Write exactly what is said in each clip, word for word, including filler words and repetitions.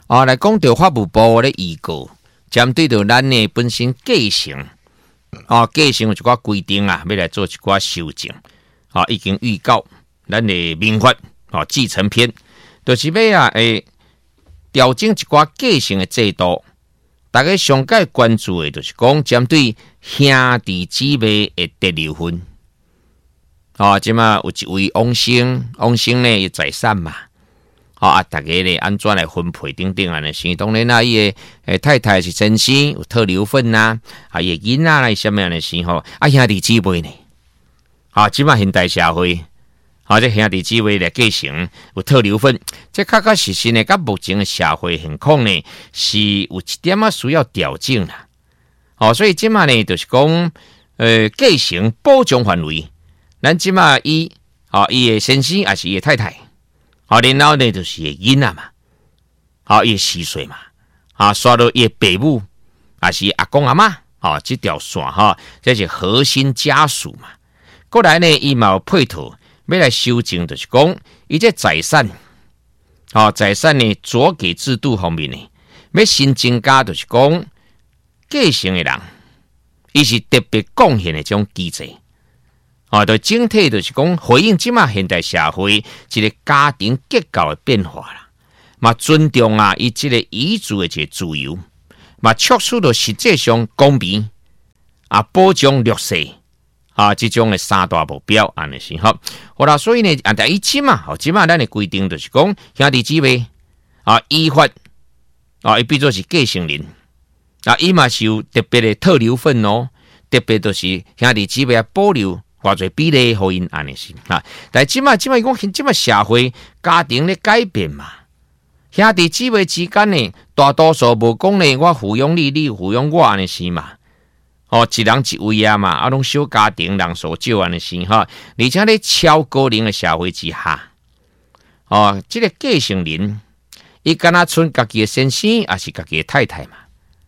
啊，来讲到法务部咧预告，针对到咱呢本身继承啊，继承有一寡规定啊，要来做一寡修正啊，已经预告咱的民法啊继承篇，就是要啊诶调整一寡继承的制度。大家上界关注的，就是讲针对兄弟姊妹的得留分。啊，即嘛有一位王生，王生呢财产嘛。啊！大家咧安怎来分配等等啊？呢是当然啦，伊诶诶太太是真心有特留份呐，啊，伊囡仔啦什么样的时候啊兄弟姊妹呢？啊，即马现代社会，啊，这兄弟姊妹来继承有特留份，这确确实实呢，甲目前的社会现况呢是有一点啊需要调整啦。哦，所以即马呢就是讲，呃，继承保障范围，咱即马伊啊伊诶先生也是伊诶太太。好，然后呢就是囡仔嘛，好，伊四岁嘛，啊，刷到伊爸母，也是阿公阿妈，啊，这条线哈，这是核心家属嘛。过来呢，伊嘛有配套，要来修正，就是讲，伊这财产，啊，财产呢左给制度方面呢，要新增加，就是讲，继承的人，伊是特别贡献的这种机制。啊，对整体就是讲回应即马现代社会一个家庭结构的变化啦，嘛尊重啊伊即个遗嘱的一个自由，嘛促使到实际上公平啊保障弱势啊即种的三大目标安尼是好。好啦，所以呢，按第一即嘛，好即马咱的规定就是讲兄弟姊妹啊依法啊，伊比作是继承人啊，伊嘛是有特别的特留份哦，特别就是兄弟姊妹啊保留。偌侪比例互因安尼是啊，但即马即马讲，即马社会家庭咧改变嘛，兄弟姊妹之间呢，大多数无讲呢，我抚养你，你抚养我安尼是嘛？哦，一人一位啊嘛，啊，拢小家庭人所少安尼是哈，而且咧超高龄的社会之下，哦，即、这个继承人，伊敢若剩家己的先生，还是家己的太太嘛？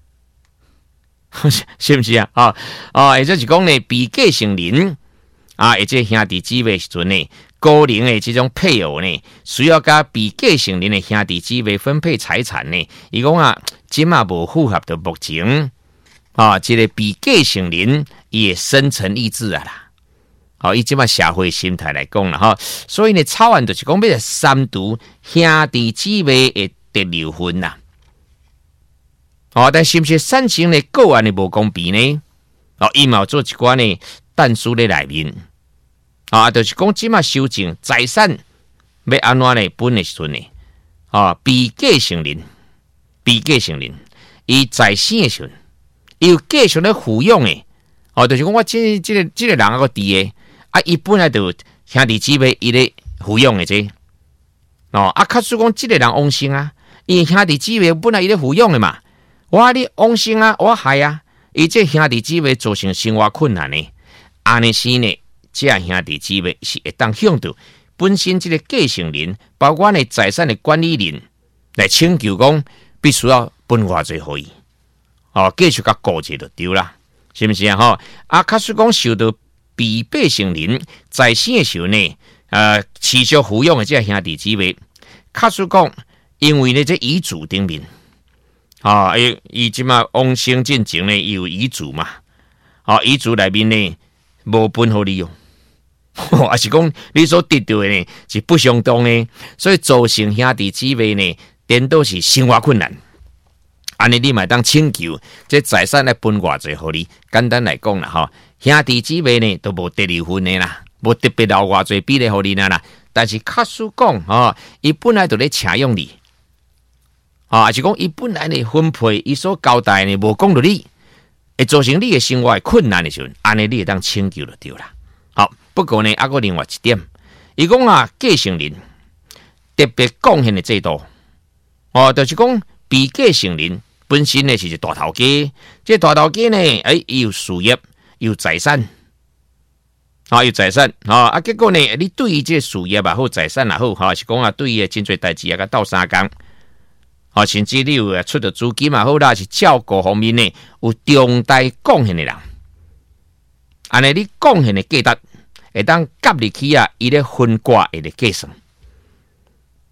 是不是啊？啊、哦，啊、哦，也就是讲呢，被继承人。啊，而且兄弟姊妹时阵呢，高龄的这种配偶呢，需要甲被继承人的兄弟姊妹分配财产呢，伊讲啊，即嘛无符合到目前啊，这个被继承人伊的深层意志啊啦，好，以即嘛社会心态来讲啦哈，所以呢，草案就是讲要删除兄弟姊妹的得留分啦，哦，但是不是产生的个案的无公平呢？哦，伊嘛做一寡呢。但书咧内面啊，就是讲即马修正财产要安怎呢？分的时阵呢，啊，被继承人，被继承人，伊在生的时阵，伊有继续咧抚养的，哦，就是讲我即即个即个人个弟的，啊，伊本来就兄弟姊妹伊咧抚养的这，哦，啊，假使讲即个人往生啊，伊兄弟姊妹本来伊咧抚养的嘛，我你往生啊，我害啊，伊这兄弟姊妹造成生活困难呢。安尼是呢，这兄弟姊妹是会当向到本身这个继承人，包括呢财产的管理人来请求讲，必须要分偌济互伊，哦，继续甲顾者就对啦，是不是啊？吼，啊，假使讲受到被继承人在生的时候呢，呃，持续抚养的这兄弟姊妹，假使讲因为呢这遗嘱顶面，啊，伊伊即马往生进前呢有遗嘱嘛，啊，遗嘱内面呢。无分互你用，还是讲你所得到的呢是不相当的，所以造成兄弟姊妹呢颠倒是生活困难。安尼你嘛当请求，这财产来分偌济互你。简单来讲啦，吼，兄弟姊妹呢都无得离婚的啦，无特别留偌济比例互你啦。但是假使讲，吼，伊本来就咧请用你，啊，还是讲伊本来呢分配伊所交代呢无讲到你。会造成你的生活困难的时候，安尼你会当请求就对啦。好，不过呢，还有另外一点，伊讲啊，继承人特别贡献的制度，哦，就是讲被继承人本身呢是一大头家，这大头家呢，诶，伊有事业，有财产，啊，有财产，啊，啊，结果呢，你对于这事业也好，财产也好，哈，是讲啊，对于真侪代志啊，甲斗相共。啊，甚至你有出到资金嘛好啦，是照顾方面呢有重大贡献的人，安尼你贡献的价值会当夹入去啊，伊咧分割会咧计算。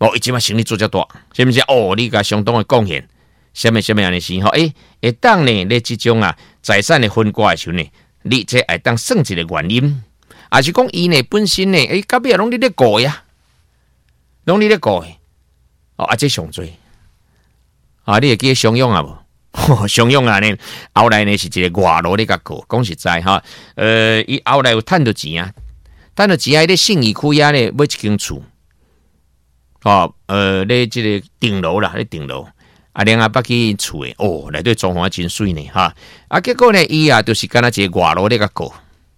哦，伊即马生意做遮大，是毋是？哦，你甲相当的贡献，什么什么样的事？吼，诶，会当呢？你即种啊财产的分割的时候呢，你这会当算一个原因，还是讲伊呢本身呢？诶，到尾拢你咧顾呀，拢你咧顾的，哦，啊，这上多啊，你会记得商用啊无？商用啊呢，后来呢是一个外劳咧甲顾，讲实在哈，呃，伊后来有趁到钱啊，趁到钱啊，咧信义区遐呢买一间厝。哦，呃，咧即个顶楼啦，咧顶楼，啊，然后捌去厝诶，哦，内底装潢真水呢，哈，啊，结果呢，伊啊，就是敢若一个外劳咧甲过，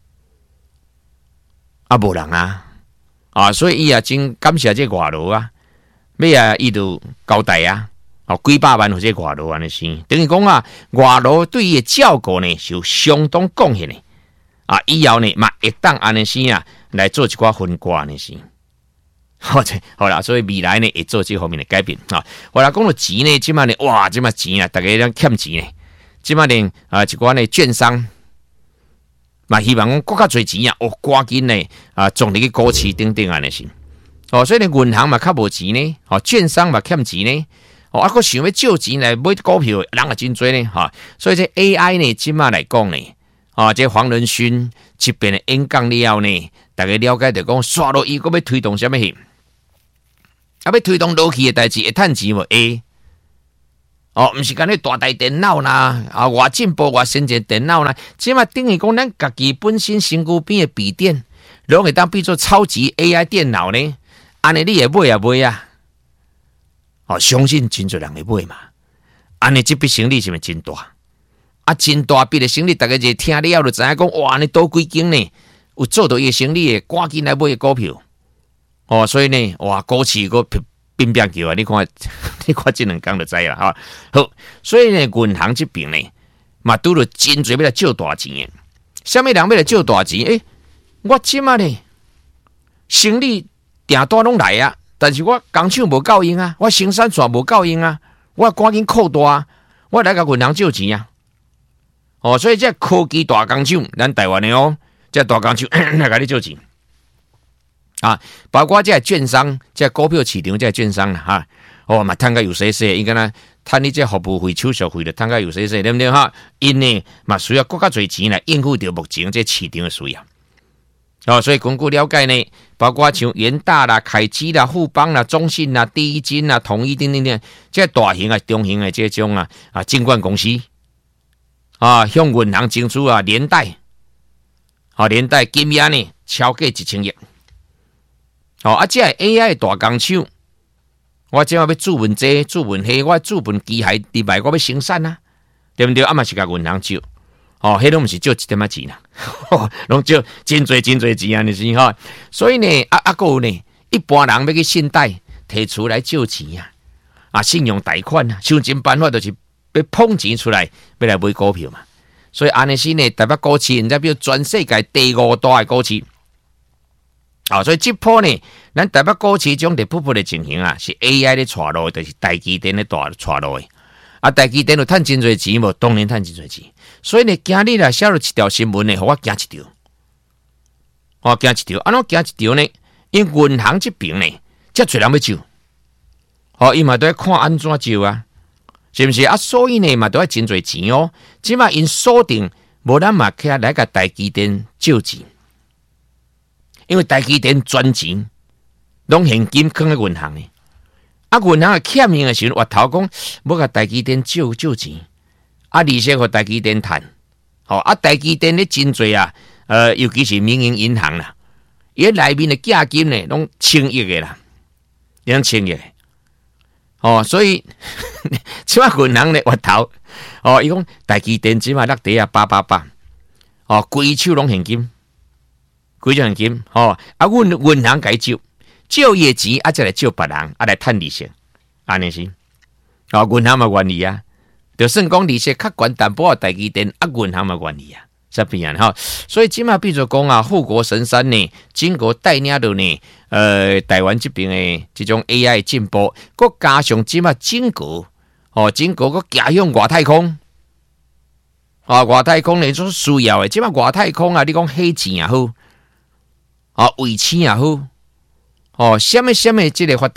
啊，无人啊，啊，所以伊啊，真感谢这外劳啊，尾啊，伊就交代啊，哦，几百万互这外劳安尼是，等于讲啊，外劳对伊诶照顾呢，是有相当贡献的，啊，以后呢，嘛会当安尼是啊，来做一寡分割安尼是。好，好啦，所以未来呢会做这方面的改变啊。我来讲到钱呢，即马呢，哇，即马钱啊，大家拢欠钱呢。即马呢，啊，一寡呢券商，嘛希望讲更较侪钱啊，哦，赶紧呢啊，种入去股市顶顶安尼是。哦，所以呢，银行嘛较无钱呢，哦，券商嘛欠钱呢，哦，啊，佫想要借钱来买股票，人也真多呢，哈、哦。所以这 A I 呢，即马来讲呢，啊，这黄仁勋这边的演讲了呢，大家了解到讲，刷落伊，佫要推动什么去？啊！要推动落去的代志会趁钱无？会哦，毋是讲你大台电脑啦，啊，偌进步偌先进电脑啦，即嘛等于讲咱家己本身身躯边的笔电，拢会当变做超级 A I 电脑呢？安尼你会买啊买啊？哦，相信真侪人会买嘛。安尼这笔生意是咪真大？啊，真大笔的生意，大家就听了就知影讲，哇，你多几间呢？有做到伊生意的，赶紧来买股票。哦，所以呢，哇，股市个变变叫啊！你看，你看这两天就知啦哈。好，所以呢，银行这边呢，嘛拄着真侪要来借大钱的。什么人要来借大钱？诶、欸，我即马呢，生意定多拢来啊，但是我工厂无够用啊，我生产线无够用啊，我赶紧扩大啊，我来甲银行借钱啊。哦，所以这科技大工厂，咱台湾的哦，这大工厂来甲你借钱。啊，包括这券商、这股票市场、这券商啦，哈，哦嘛，摊个有些些，伊个呢，摊你这服务费、手续费的，摊个有些些，对不对哈？因呢嘛需要更加侪钱来应付掉目前这市场的需要。哦，所以根据了解呢，包括像元大啦、凯基啦、富邦啦、中信啦、第一金啦、统一等等等，这大型啊、中型的这种啊啊证券公司啊，向银行征出啊连带，啊连带金额呢超过一千亿。哦，啊，这 A I 大工厂，我即马要注文这、注文迄，我注文机械伫卖，我要生产啊，对不对？啊嘛是甲银行借，哦，迄拢毋是借一点仔钱啦，拢借真侪真侪钱啊，你是哈？所以呢，啊啊，个有呢，一般人要去信贷提出来借钱啊，啊，信用贷款啊，想尽办法就是要捧钱出来，要来买股票嘛。所以安尼是呢，台北股市，人家比如全世界第五大的股市。啊、哦，所以这波呢，咱台北股市中的瀑布的情形啊，是 A I 咧带路，就是台积电咧带带路的。啊，台积电有趁真侪钱无？当然趁真侪钱。所以呢，今日来写了一条新闻呢，互我惊一条。我惊一条，安怎惊一条呢？因为银行这边呢，遮侪人要借，哦，伊嘛都要看安怎借啊，是不是？啊，所以呢，嘛都要真侪钱哦。即嘛因锁定，无咱嘛起来个台积电借钱。因为台积电专钱，拢现金放喺银行呢。啊，银行欠用的时候，我头讲要甲台积电借借钱，啊，利息和台积电赚。哦，啊，台积电咧真侪啊，呃，尤其是民营银行啦，伊内面的价金呢，拢千亿的啦，两千亿的。哦，所以即马银行咧我头，哦，伊讲台积电即马落地啊八八八，哦，规手拢现金。几种现金，吼、哦，啊，阮银行该借，借业钱啊，再来借别人，啊来趁利息，安尼是，哦，银行嘛愿意啊，就算讲利息较悬淡薄仔台积电，啊，银行嘛愿意啊，这边啊，吼，所以即马比如讲啊，护国神山呢，经过带领到呢，呃，台湾这边的这种 A I 进步，佮加上即马整个，哦，整个佮加向外太空。啊，外太空呢，所需要的，即马外太空啊，你讲黑钱也好。啊，卫星也好，哦，什么什么这个发展，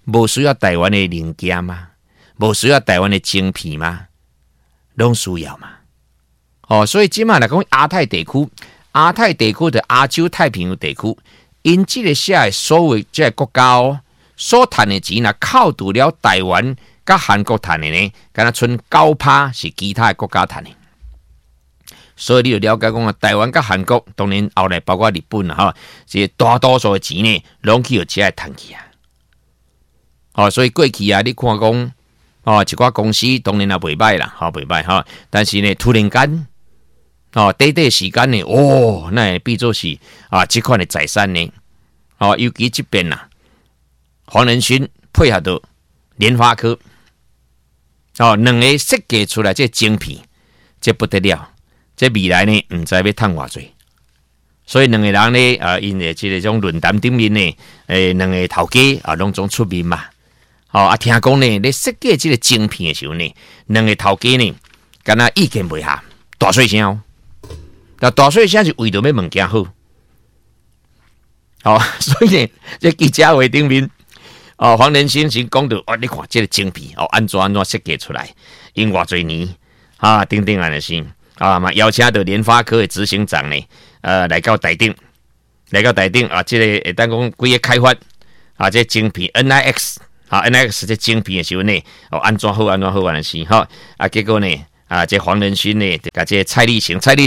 无需要台湾的零件吗？无需要台湾的晶片吗？拢需要嘛。哦，所以今嘛来讲亚太地区，亚太地区的亚洲太平洋地区，因这个下的所谓这个国家哦，所赚的钱，若扣除了台湾甲韩国赚的呢，敢若剩九趴是其他的国家赚的。所以你就了解讲啊，台湾甲韩国，当然后来包括日本啊，这大多数的钱呢，拢去有这来赚去啊。哦，所以过去啊，你看讲哦，一寡公司当然也袂歹啦，好袂歹哈。但是呢，突然间哦，短短时间呢，哦，那也变做是啊，这款的财产呢，哦，尤其这边呐，黄仁勋配合到联发科，哦，两个设计出来这晶片，这不得了，这未来呢，唔知要赚偌济。所以两个人呢，啊，因为这个种论坛顶面呢，诶，两个头家啊，拢总出面嘛。哦啊，听讲呢，咧设计这个晶片的时候呢，两个头家呢，敢若意见袂合，大细声哦。那大细声是为着要物件好，哦，所以呢，这记者会顶面，哦，黄仁勋先讲到，哦，你看这个晶片，哦，安怎安怎设计出来，用偌侪年啊，等等安尼先，啊嘛邀请到联发科的执行长呢，呃，来到台顶，来到台顶啊，这个会当讲规个开发啊，这晶片 N I X。啊 ，N X 这晶片的时候呢，哦，安怎好安怎好安尼是哈，啊，结果呢，啊，这黄仁勋呢，甲这蔡立行，蔡立